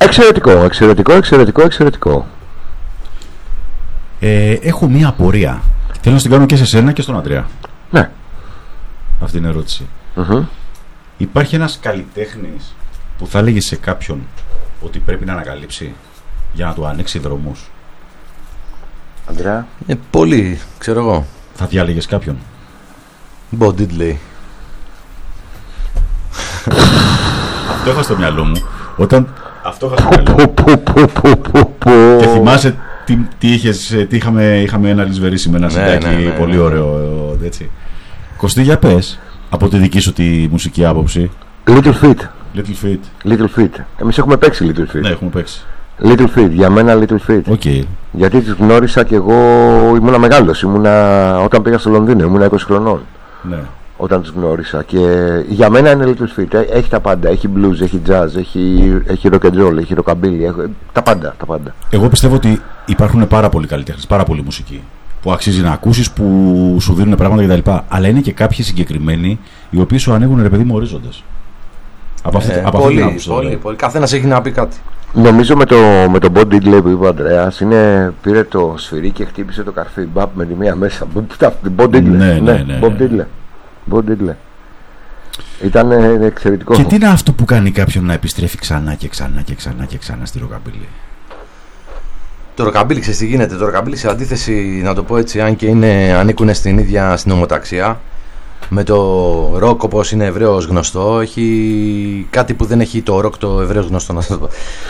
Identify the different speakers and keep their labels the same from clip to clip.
Speaker 1: Εξαιρετικό.
Speaker 2: Έχω μία απορία. Θέλω να την κάνω και σε σένα και στον Αντρέα.
Speaker 1: Ναι.
Speaker 2: Αυτή είναι η ερώτηση. Υπάρχει ένας καλλιτέχνης που θα έλεγε σε κάποιον ότι πρέπει να ανακαλύψει για να του ανοίξει δρόμους?
Speaker 1: Αντρέα.
Speaker 3: Πολύ, ξέρω εγώ.
Speaker 2: Θα διάλεγες κάποιον?
Speaker 3: Bo Diddley.
Speaker 2: Αυτό είχα στο μυαλό μου. Αυτό είχα στο μυαλό μου. Και θυμάσαι τι είχαμε ένα λησβερίσι με ένα συντάκι πολύ ωραίο, έτσι. Κωστή, για πες από τη δική σου τη μουσική άποψη.
Speaker 1: Little Feat. Εμείς έχουμε παίξει Little Feat.
Speaker 2: Ναι, έχουμε παίξει.
Speaker 1: Little Feat, για μένα Little Feat.
Speaker 2: Okay.
Speaker 1: Γιατί τις γνώρισα και εγώ, ήμουνα μεγάλος. Όταν πήγα στο Λονδίνο, ήμουνα 20 χρονών.
Speaker 2: Ναι.
Speaker 1: Όταν τους γνώρισα. Και για μένα είναι Little Feat. Έχει τα πάντα. Έχει blues, έχει jazz, έχει rock and roll, έχει rockabilly. Τα πάντα.
Speaker 2: Εγώ πιστεύω ότι υπάρχουν πάρα πολλοί καλλιτέχνες, πάρα πολλή μουσική που αξίζει να ακούσεις, που σου δίνουν πράγματα κτλ. Αλλά είναι και κάποιοι συγκεκριμένοι οι οποίοι σου ανοίγουν, ρε παιδί μου, ορίζοντες.
Speaker 3: Πολύ. Καθένας έχει να πει κάτι.
Speaker 1: Νομίζω με τον Bo Diddley που είπε ο Ανδρέας, πήρε το σφυρί και χτύπησε το καρφί. Μπαπ με τη μία μέσα. Bo Diddley. Bo Diddley. Ήταν εξαιρετικό.
Speaker 2: Και τι είναι αυτό που κάνει κάποιον να επιστρέφει ξανά και ξανά στη ροκαμπίλη?
Speaker 3: Το ροκαμπίλι, ξέρεις τι γίνεται? Το ροκαμπίλι, σε αντίθεση, να το πω έτσι, αν και ανήκουν στην ίδια συνομοταξία με το ροκ, όπως είναι ευρέως γνωστό, έχει κάτι που δεν έχει το ροκ το ευρέως γνωστό, να το πω.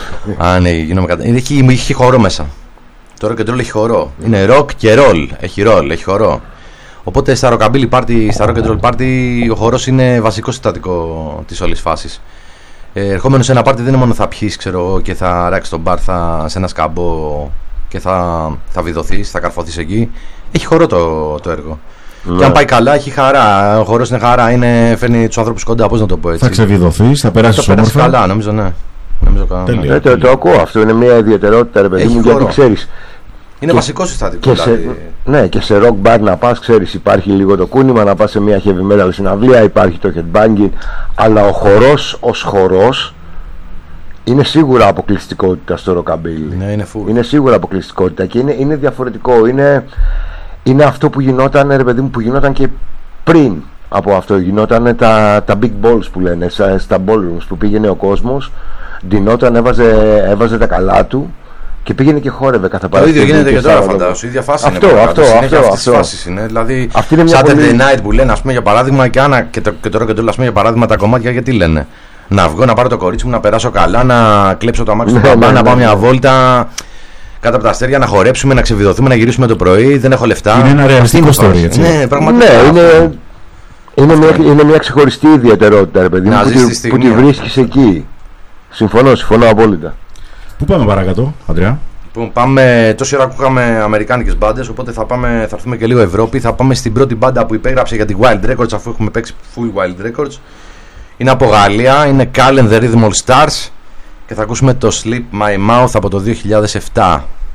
Speaker 3: Έχει χορό μέσα. Το ροκ και ρολ έχει χορό. Είναι ροκ και ρολ. Έχει χορό. Οπότε στα rockabilly party, στα rock and roll party, ο χορός είναι βασικό συστατικό της όλης φάσης. Ερχόμενο σε ένα πάρτι δεν είναι μόνο θα πιείς, ξέρω, και θα ράξεις τον μπαρ σε ένα σκάμπο και θα βιδωθείς, θα καρφωθείς εκεί. Έχει χορό το έργο. Και αν πάει καλά, έχει χαρά. Ο χορός είναι χαρά, φέρνει τους ανθρώπους κοντά, πώς να το πω έτσι.
Speaker 2: Θα ξεβιδωθείς, θα περάσεις όμορφα.
Speaker 3: Καλά, νομίζω, ναι.
Speaker 1: Το ακούω, αυτό είναι μια ιδιαιτερότητα, ρε παιδί μου, γιατί ξέρεις.
Speaker 3: Είναι βασικό συστατικό.
Speaker 1: Ναι, και σε rock bar να πας, ξέρεις, υπάρχει λίγο το κούνημα, να πας σε μια heavy metal συναυλία, υπάρχει το headbanging, αλλά ο χορός ως χορός είναι σίγουρα αποκλειστικότητα στο rockabilly.
Speaker 3: Ναι,
Speaker 1: είναι σίγουρα αποκλειστικότητα και είναι διαφορετικό. Είναι αυτό που γινόταν, ρε παιδί μου, που γινόταν και πριν από αυτό. Γινόταν τα big balls που λένε, στα ballrooms που πήγαινε ο κόσμος, ντυνόταν, έβαζε τα καλά του και πήγαινε και χόρευε κάθε Παρασκευή.
Speaker 3: Το ίδιο γίνεται και τώρα, φαντάζομαι. Η ίδια φάση είναι. Αυτό. Δηλαδή, Saturday Night που λένε, ας πούμε, για παράδειγμα, και το rock and roll, ας πούμε, για παράδειγμα, τα κομμάτια γιατί λένε? Να βγω, να πάρω το κορίτσι μου, να περάσω καλά, να κλέψω το αμάξι του μπαμπά, να πάω μια βόλτα κάτω από τα αστέρια, να χορέψουμε, να ξεβιδωθούμε, να γυρίσουμε το πρωί. Δεν έχω λεφτά.
Speaker 2: Είναι ένα ρεαλιστικό story, έτσι.
Speaker 3: Ναι, πραγματικά.
Speaker 1: Είναι μια ξεχωριστή ιδιαιτερότητα, ρε παιδί μου, που τη βρίσκεις εκεί. Συμφωνώ απόλυτα.
Speaker 2: Πού πάμε παρακάτω, Αντρέα?
Speaker 3: Πάμε, τόση ώρα ακούγαμε αμερικάνικες μπάντες, οπότε θα έρθουμε και λίγο Ευρώπη. Θα πάμε στην πρώτη μπάντα που υπέγραψε για τη Wild Records, αφού έχουμε παίξει full Wild Records. Είναι από Γαλλία, είναι Callen the Rhythm All Stars και θα ακούσουμε το Sleep My Mouth από το 2007.